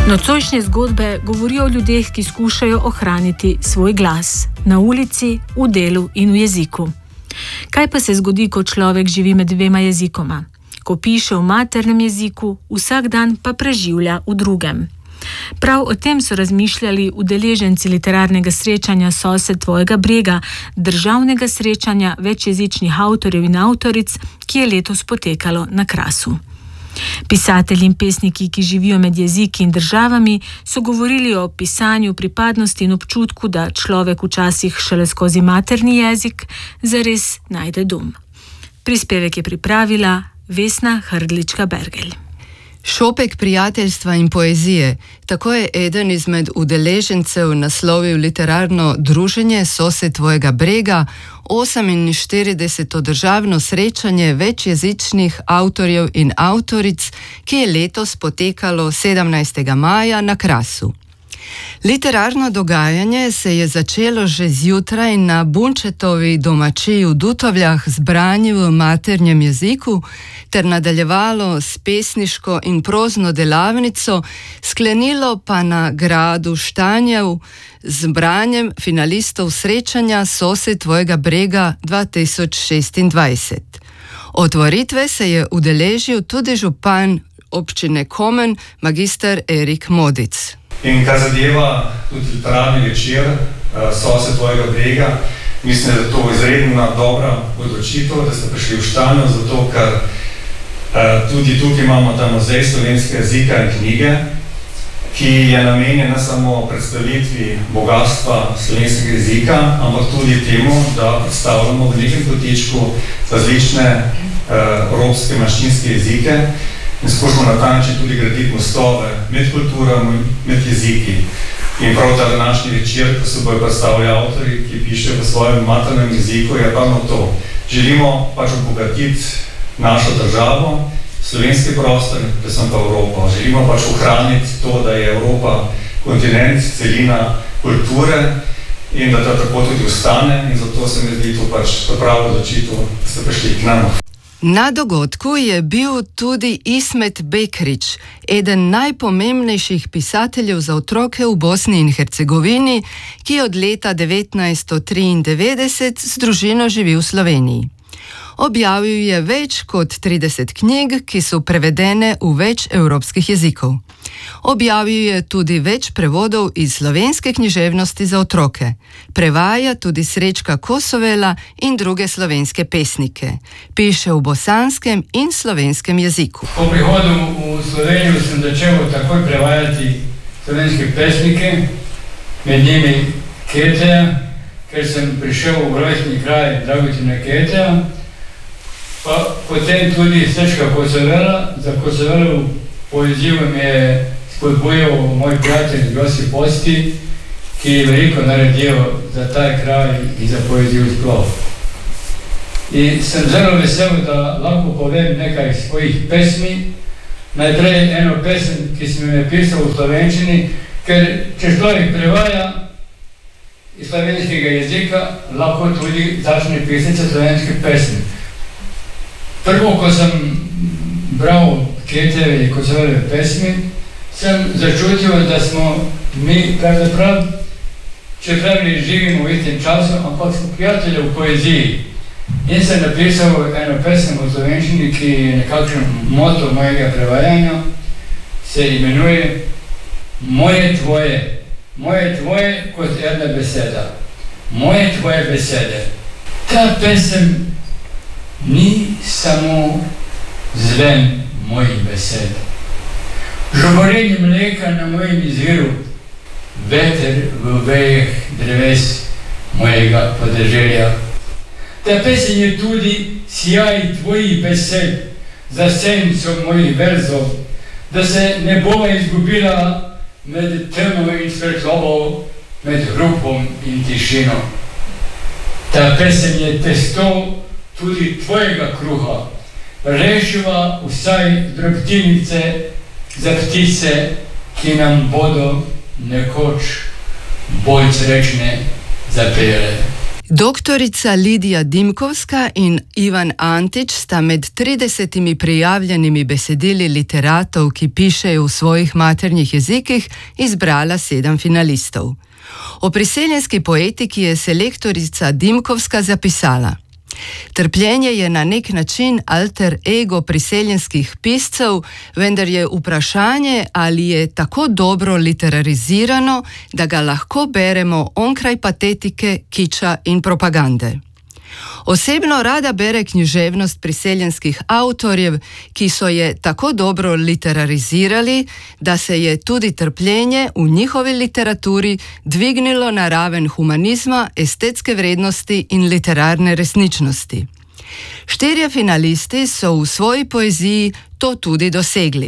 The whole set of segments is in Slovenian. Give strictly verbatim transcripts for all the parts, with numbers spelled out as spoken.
Nocojšnje zgodbe govorijo o ljudeh, ki skušajo ohraniti svoj glas na ulici, v delu in v jeziku. Kaj pa se zgodi, ko človek živi med dvema jezikoma? Ko piše v maternem jeziku, vsak dan pa preživlja v drugem. Prav o tem so razmišljali udeleženci literarnega srečanja Sosed tvojega brega, državnega srečanja večjezičnih avtorjev in avtoric, ki je letos potekalo na Krasu. Pisatelji in pesniki, ki živijo med jeziki in državami, so govorili o pisanju, pripadnosti in občutku, da človek včasih šele skozi materni jezik zares najde dom. Prispevek je pripravila Vesna Hrdlička-Bergelj. Šopek prijateljstva in poezije, tako je eden izmed udeležencev naslovil literarno druženje Sosed tvojega brega, oseminštirideseto državno srečanje večjezičnih avtorjev in avtoric, ki je letos potekalo sedemnajstega maja na Krasu. Literarno dogajanje se je začelo že zjutraj na Bunčetovi domačiji v Dutovljah z branjem v maternjem jeziku ter nadaljevalo s pesniško in prozno delavnico, sklenilo pa na gradu Štanjev z branjem finalistov srečanja Sosed tvojega brega dva tisoč šestindvajset. Otvoritve se je udeležil tudi župan občine Komen, magister Erik Modic. In kar zadeva tudi literarni večer Sosed tvojega brega, mislim, da je to izredna dobra odločitev, da ste prišli v Štanjo, zato ker tudi tukaj imamo ta muzej slovenskega jezika in knjige, ki je namenjen ne samo predstavitvi bogatstva slovenskega jezika, ampak tudi temu, da predstavljamo v nekem kotičku različne evropske manjšinske jezike in skušamo na ta način tudi graditi mostove med kulturami, med jeziki. In prav ta današnji večer, ko se bojo predstavljali avtori, ki pišejo v svojem maternem jeziku, je ravno to. Želimo pač obogatiti našo državo, slovenski prostor, predvsem pa Evropo. Želimo pač ohraniti to, da je Evropa kontinent, celina kulture in da to tako tudi ostane, in zato se mi zdi to pač pravo odločitev, da ste prišli k nam. Na dogodku je bil tudi Ismet Bekrič, eden najpomembnejših pisateljev za otroke v Bosni in Hercegovini, ki od leta devetnajststo triindevetdeset z družino živi v Sloveniji. Objavil je več kot trideset knjig, ki so prevedene v več evropskih jezikov. Objavil je tudi več prevodov iz slovenske književnosti za otroke. Prevaja tudi Srečka Kosovela in druge slovenske pesnike. Piše v bosanskem in slovenskem jeziku. Po prihodu v Slovenijo sem začel takoj prevajati slovenske pesnike, med njimi Keteja, ker sem prišel v rojstni kraj Dragutina Keteja, pa potem tudi Srečka Kosovela. Za Kosovelov poezijo mi je spodbujal moj prijatelj Josip Osti, ki je veliko naredil za taj kraj in za poezijo sploh. In sem zelo vesel, da lahko povem nekaj svojih pesmi. Najprej eno pesem, ki sem jo napisal v slovenčini, ker če človek prevaja iz slovenskega jezika, lahko tudi začne pisati slovenske pesmi. Prvo, ko sem bral Ketejeve in Kosovelove pesmi, sem začutil, da smo mi pravzaprav, čeprav ne živimo v istem času, ampak smo prijatelji v poeziji. In sem napisal eno pesem v slovenščini, ki je nekakšen moto mojega prevajanja, se imenuje Moje tvoje. Moje tvoje kot ena beseda. Moje tvoje besede. Ta pesem ni samo zven mojih besed. Žuborenje mleka na mojem izviru, veter v vejah dreves mojega podeželja. Ta pesem je tudi sijaj tvojih besed za senco mojih verzov, da se ne bova izgubila med temo in svetlobo, med hrupom in tišino. Ta pesem je testo tudi tvojega kruha, rešiva vsaj drobtinice za ptice, ki nam bodo nekoč bolj srečne zapele. Doktorica Lidija Dimkovska in Ivan Antić sta med tridesetimi prijavljenimi besedili literatov, ki pišejo v svojih maternjih jezikih, izbrala sedem finalistov. O priseljenski poetiki je selektorica Dimkovska zapisala: Trpljenje je na nek način alter ego priseljenskih piscev, vendar je vprašanje, ali je tako dobro literarizirano, da ga lahko beremo onkraj patetike, kiča in propagande. Osebno rada bere književnost priseljenskih avtorjev, ki so je tako dobro literarizirali, da se je tudi trpljenje v njihovi literaturi dvignilo na raven humanizma, estetske vrednosti in literarne resničnosti. Štirje finalisti so v svoji poeziji to tudi dosegli.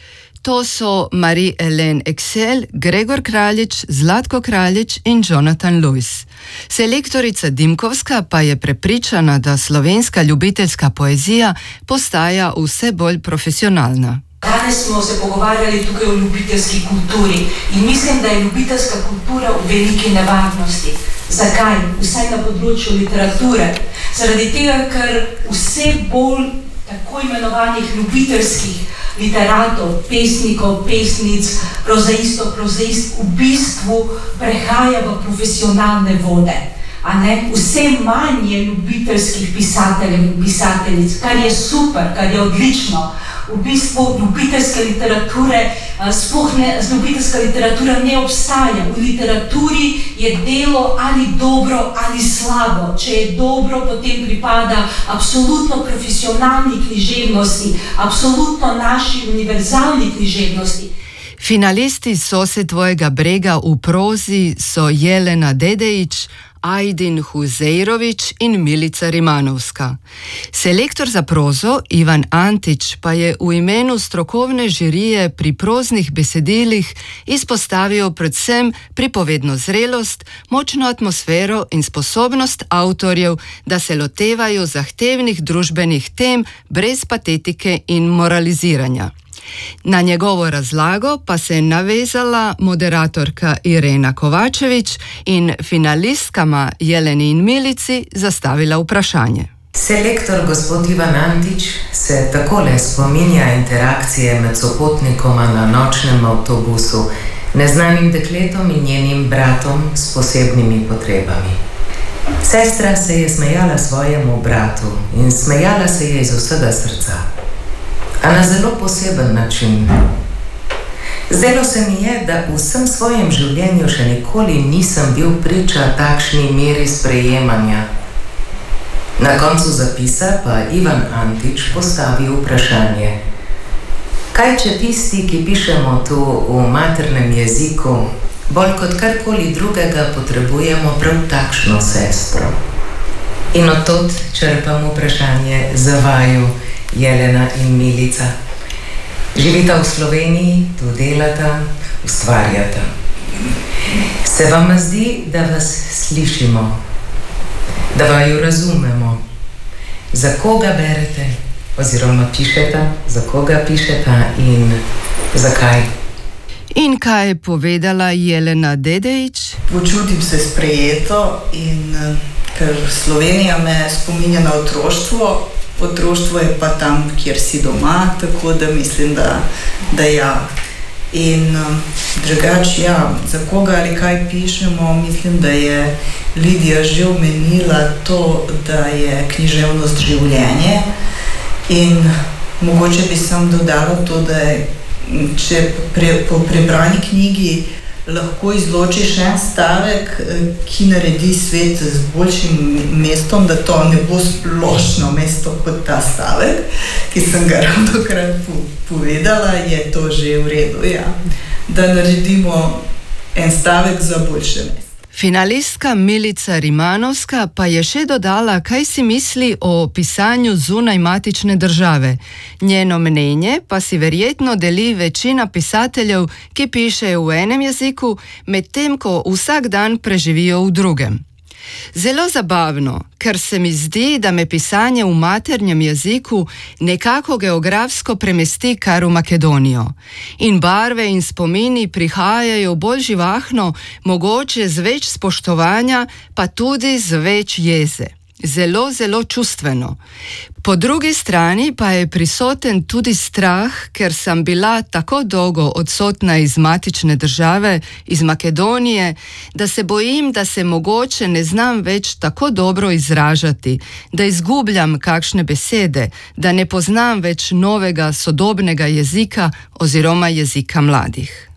To so Marie-Hélène Excel, Gregor Kraljič, Zlatko Kraljič in Jonathan Lewis. Selektorica Dimkovska pa je prepričana, da slovenska ljubiteljska poezija postaja vse bolj profesionalna. Danes smo se pogovarjali tukaj o ljubiteljski kulturi in mislim, da je ljubiteljska kultura v veliki nevarnosti. Zakaj? Vsaj na področju literature. Zaradi tega, ker vse bolj tako imenovanih ljubiteljskih literatov, pesnikov, pesnic, prozaistov, prozaist v bistvu prehaja v profesionalne vode. A ne? Vse manje ljubiteljskih pisateljev in pisateljic, kar je super, kar je odlično. V bistvu ljubiteljske literature, sploh ne, ljubiteljska literatura ne obstaja. V literaturi je delo ali dobro ali slabo. Če je dobro, potem pripada absolutno profesionalni književnosti, absolutno naši univerzalni književnosti. Finalisti Sose tvojega brega v prozi so Jelena Dedejić, Ajdin Huzeirović in Milica Rimanovska. Selektor za prozo Ivan Antić pa je v imenu strokovne žirije pri proznih besedilih izpostavil predvsem pripovedno zrelost, močno atmosfero in sposobnost avtorjev, da se lotevajo zahtevnih družbenih tem brez patetike in moraliziranja. Na njegovo razlago pa se je navezala moderatorka Irena Kovačević in finalistkama Jeleni in Milici zastavila vprašanje. Selektor gospod Ivan Antić se takole spominja interakcije med sopotnikoma na nočnem avtobusu, neznanim dekletom in njenim bratom s posebnimi potrebami. Sestra se je smejala svojemu bratu in smejala se je iz vsega srca. A na zelo poseben način. Zdelo se mi je, da v vsem svojem življenju še nikoli nisem bil priča takšni meri sprejemanja. Na koncu zapisa pa Ivan Antić postavi vprašanje: kaj če tisti, ki pišemo tu v maternem jeziku, bolj kot karkoli drugega potrebujemo prav takšno sestro? In od tod črpam vprašanje za vaju, Jelena in Milica. Živita v Sloveniji, tu delata, ustvarjata. Se vam zdi, da vas slišimo, da vaju razumemo? Za koga berete oziroma pišeta, za koga pišeta in zakaj? In kaj je povedala Jelena Dedejić? Počutim se sprejeto in ker Slovenija me spominja na otroštvo, otroštvo je pa tam, kjer si doma, tako da mislim, da, da ja. In drugač, ja, za koga ali kaj pišemo, mislim, da je Lidija že omenila to, da je književnost življenje in mogoče bi sam dodala to, da je, če pre, po prebrani knjigi lahko izločiš en stavek, ki naredi svet z boljšim mestom, da to ne bo splošno mesto kot ta stavek, ki sem ga ravnokrat povedala, je to že v redu, ja. Da naredimo en stavek za boljše mesto. Finalistka Milica Rimanovska pa je še dodala, kaj si misli o pisanju zunaj matične države. Njeno mnenje pa si verjetno deli večina pisateljev, ki pišejo v enem jeziku, medtem ko vsak dan preživijo v drugem. Zelo zabavno, ker se mi zdi, da me pisanje v maternjem jeziku nekako geografsko premesti kar v Makedonijo. In barve in spomini prihajajo bolj živahno, mogoče z več spoštovanja, pa tudi z več jeze. Zelo, zelo čustveno. Po drugi strani pa je prisoten tudi strah, ker sem bila tako dolgo odsotna iz matične države, iz Makedonije, da se bojim, da se mogoče ne znam več tako dobro izražati, da izgubljam kakšne besede, da ne poznam več novega sodobnega jezika oziroma jezika mladih.